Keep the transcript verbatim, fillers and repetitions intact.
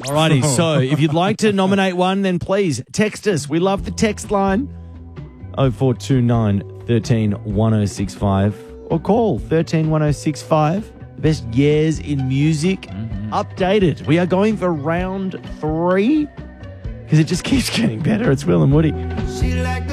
Alrighty, so if you'd like to nominate one, then please text us. We love the text line. oh four two nine, one three, one oh six five or call one three one oh six five. The best years in music mm-hmm. updated. We are going for round three because it just keeps getting better. It's Will and Woody.